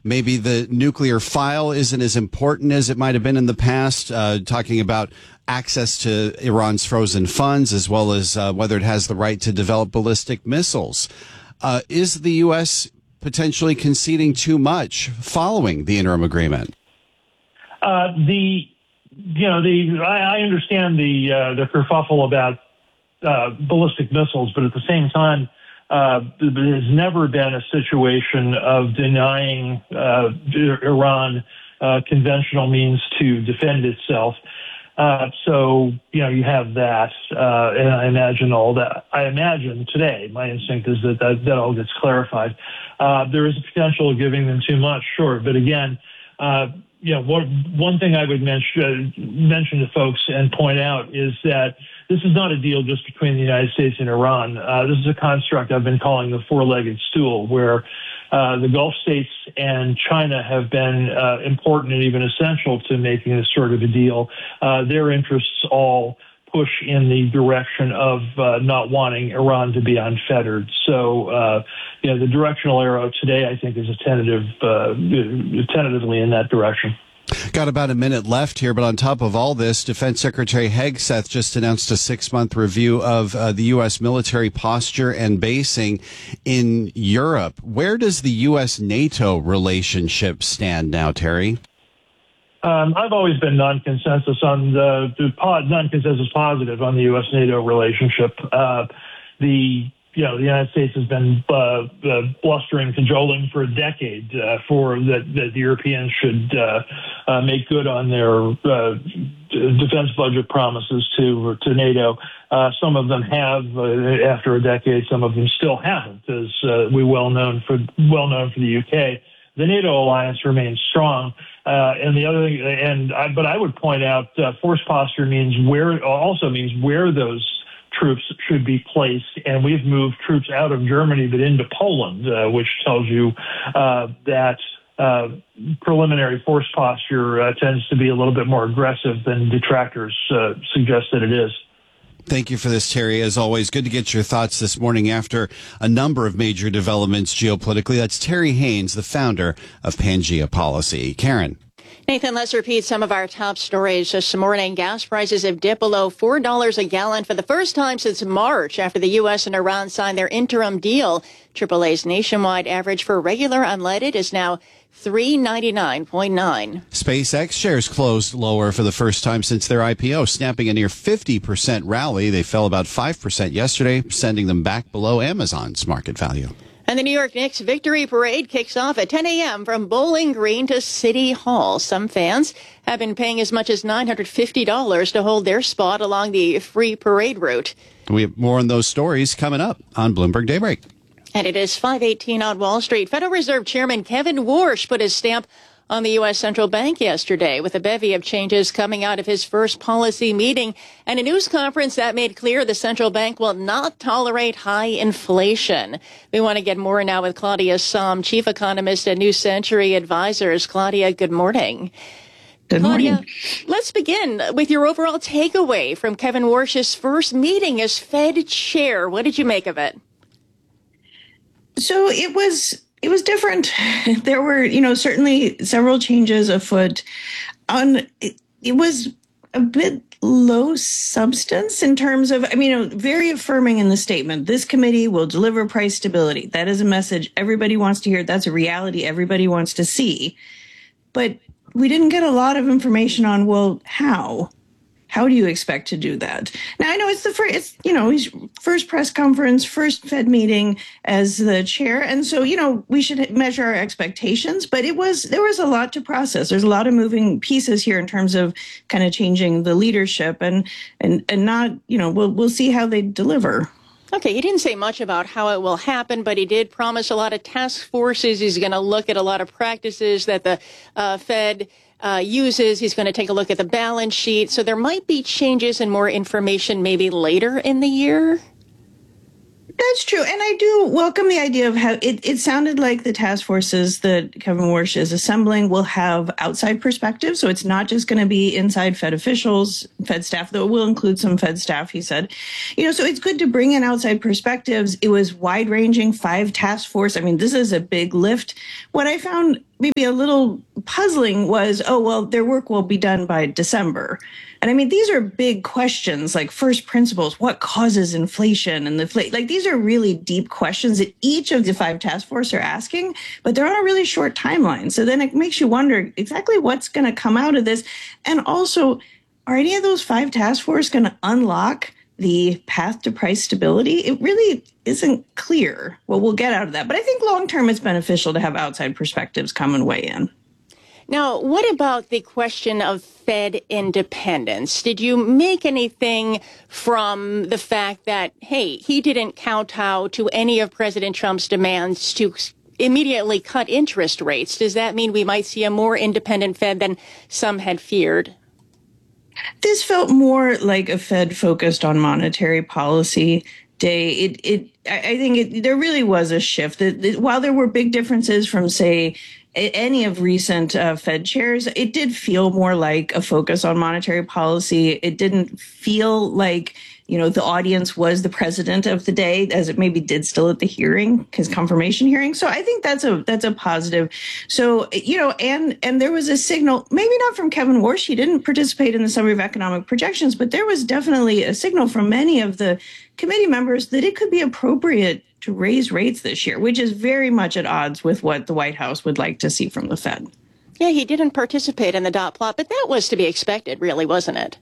maybe the nuclear file isn't as important as it might have been in the past, talking about access to Iran's frozen funds, as well as whether it has the right to develop ballistic missiles. Is the U.S. potentially conceding too much following the interim agreement? I understand the kerfuffle about ballistic missiles, but at the same time, there has never been a situation of denying Iran conventional means to defend itself. So you have that, and I imagine all that. I imagine today, my instinct is that all gets clarified. There is a potential of giving them too much, sure, but again, one thing I would mention to folks and point out is that this is not a deal just between the United States and Iran. This is a construct I've been calling the four-legged stool, where the Gulf states and China have been important and even essential to making this sort of a deal. Their interests all push in the direction of not wanting Iran to be unfettered. So, the directional arrow today, I think, is tentatively in that direction. Got about a minute left here, but on top of all this, Defense Secretary Hegseth just announced a 6-month review of the U.S. military posture and basing in Europe. Where does the U.S.-NATO relationship stand now, Terry? I've always been non-consensus positive on the U.S.-NATO relationship. The United States has been blustering, cajoling for a decade for that the Europeans should make good on their defense budget promises to NATO. Some of them have after a decade. Some of them still haven't, as well known for the UK. The NATO alliance remains strong, and the other thing, but I would point out, force posture means where those troops should be placed, and we've moved troops out of Germany but into Poland, which tells you that preliminary force posture tends to be a little bit more aggressive than detractors suggest that it is. Thank you for this, Terry. As always, good to get your thoughts this morning after a number of major developments geopolitically. That's Terry Haynes, the founder of Pangea Policy. Karen. Nathan, let's repeat some of our top stories this morning. Gas prices have dipped below $4 a gallon for the first time since March after the U.S. and Iran signed their interim deal. AAA's nationwide average for regular unleaded is now $3.99.9. SpaceX shares closed lower for the first time since their IPO, snapping a near 50% rally. They fell about 5% yesterday, sending them back below Amazon's market value. And the New York Knicks Victory Parade kicks off at 10 a.m. from Bowling Green to City Hall. Some fans have been paying as much as $950 to hold their spot along the free parade route. We have more on those stories coming up on Bloomberg Daybreak. And it is 5:18 on Wall Street. Federal Reserve Chairman Kevin Warsh put his stamp on the U.S. Central Bank yesterday with a bevy of changes coming out of his first policy meeting and a news conference that made clear the central bank will not tolerate high inflation. We want to get more now with Claudia Sahm, chief economist at New Century Advisors. Claudia, good morning. Good morning. Claudia, let's begin with your overall takeaway from Kevin Warsh's first meeting as Fed chair. What did you make of it? So it was different. There were, certainly several changes afoot. It was a bit low substance in terms of, very affirming in the statement. This committee will deliver price stability. That is a message everybody wants to hear. That's a reality everybody wants to see. But we didn't get a lot of information on, well, how? How do you expect to do that? Now, I know it's his first press conference, first Fed meeting as the chair. And so, we should measure our expectations, but there was a lot to process. There's a lot of moving pieces here in terms of kind of changing the leadership and not, we'll see how they deliver. Okay, he didn't say much about how it will happen, but he did promise a lot of task forces. He's going to look at a lot of practices that the Fed uses. He's going to take a look at the balance sheet. So there might be changes and more information maybe later in the year. That's true. And I do welcome the idea of how it sounded like the task forces that Kevin Warsh is assembling will have outside perspectives. So it's not just going to be inside Fed officials, Fed staff, though it will include some Fed staff, he said. So it's good to bring in outside perspectives. It was wide ranging, 5 task force. I mean, this is a big lift. What I found maybe a little puzzling was, their work will be done by December. And I mean, these are big questions like first principles, what causes inflation and these are really deep questions that each of the 5 task force are asking, but they're on a really short timeline. So then it makes you wonder exactly what's going to come out of this. And also, are any of those 5 task force going to unlock the path to price stability? It really isn't clear what we'll get out of that. But I think long term, it's beneficial to have outside perspectives come and weigh in. Now, what about the question of Fed independence? Did you make anything from the fact that, hey, he didn't kowtow to any of President Trump's demands to immediately cut interest rates? Does that mean we might see a more independent Fed than some had feared? This felt more like a Fed focused on monetary policy day. I think there really was a shift. While there were big differences from, say, any of recent Fed chairs, it did feel more like a focus on monetary policy. It didn't feel like, the audience was the president of the day, as it maybe did still at the hearing, his confirmation hearing. So I think that's a positive. So, and there was a signal, maybe not from Kevin Warsh, he didn't participate in the summary of economic projections, but there was definitely a signal from many of the committee members that it could be appropriate to raise rates this year, which is very much at odds with what the White House would like to see from the Fed. Yeah, he didn't participate in the dot plot, but that was to be expected, really, wasn't it?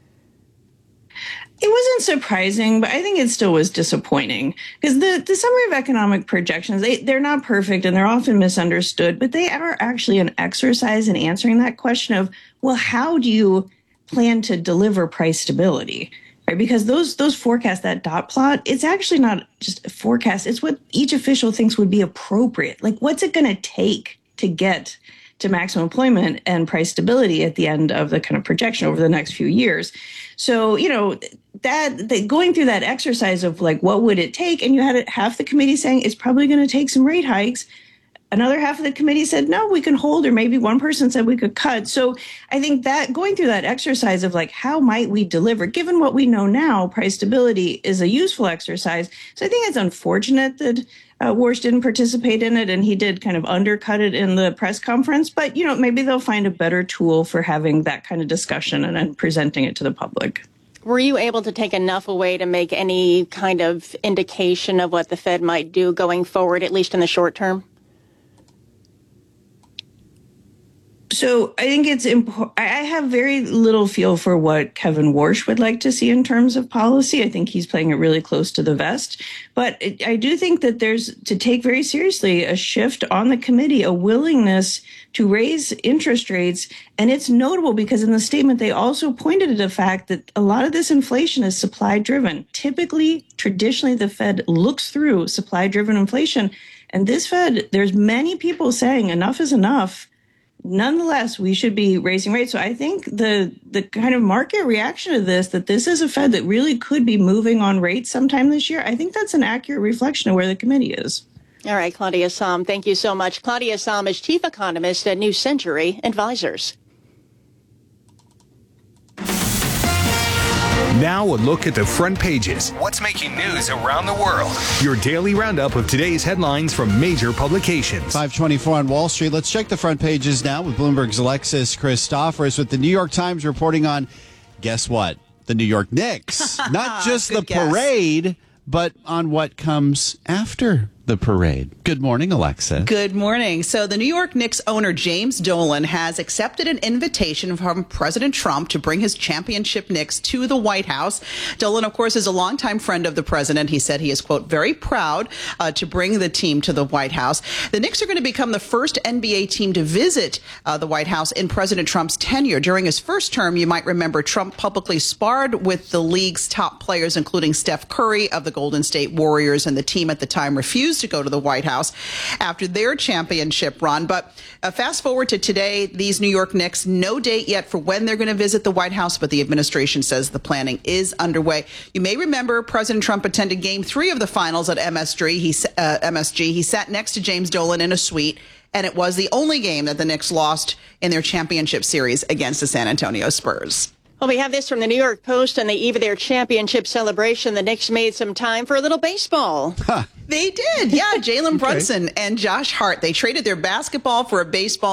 It wasn't surprising, but I think it still was disappointing because the summary of economic projections, they're not perfect and they're often misunderstood, but they are actually an exercise in answering that question of, well, how do you plan to deliver price stability? Right? Because those forecasts, that dot plot, it's actually not just a forecast. It's what each official thinks would be appropriate. Like, what's it going to take to get to maximum employment and price stability at the end of the kind of projection over the next few years? So, going through that exercise of like, what would it take? And you had half the committee saying it's probably going to take some rate hikes. Another half of the committee said, no, we can hold, or maybe one person said we could cut. So I think that going through that exercise of like, how might we deliver, given what we know now, price stability is a useful exercise. So I think it's unfortunate that Warsh didn't participate in it and he did kind of undercut it in the press conference. But, maybe they'll find a better tool for having that kind of discussion and presenting it to the public. Were you able to take enough away to make any kind of indication of what the Fed might do going forward, at least in the short term? So I think it's important. I have very little feel for what Kevin Warsh would like to see in terms of policy. I think he's playing it really close to the vest. But I do think that there's to take very seriously a shift on the committee, a willingness to raise interest rates. And it's notable because in the statement, they also pointed to the fact that a lot of this inflation is supply driven. Traditionally, the Fed looks through supply driven inflation. And this Fed, there's many people saying enough is enough. Nonetheless, we should be raising rates. So I think the kind of market reaction to this, that this is a Fed that really could be moving on rates sometime this year, I think that's an accurate reflection of where the committee is. All right, Claudia Sahm, thank you so much. Claudia Sahm is chief economist at New Century Advisors. Now a look at the front pages. What's making news around the world? Your daily roundup of today's headlines from major publications. 524 on Wall Street. Let's check the front pages now with Bloomberg's Alexis Christoforous with the New York Times reporting on, guess what? The New York Knicks. Not just the parade, but on what comes after the parade. Good morning, Alexa. Good morning. So the New York Knicks owner, James Dolan, has accepted an invitation from President Trump to bring his championship Knicks to the White House. Dolan, of course, is a longtime friend of the president. He said he is, quote, very proud to bring the team to the White House. The Knicks are going to become the first NBA team to visit the White House in President Trump's tenure. During his first term, you might remember Trump publicly sparred with the league's top players, including Steph Curry of the Golden State Warriors, and the team at the time refused refused to go to the White House after their championship run. But fast forward to today, these New York Knicks, no date yet for when they're going to visit the White House, but the administration says the planning is underway. You may remember President Trump attended Game 3 of the finals at MSG. He sat next to James Dolan in a suite, and it was the only game that the Knicks lost in their championship series against the San Antonio Spurs. Well, we have this from the New York Post. On the eve of their championship celebration, the Knicks made some time for a little baseball. They did. Yeah, Jalen Brunson and Josh Hart. They traded their basketball for a baseball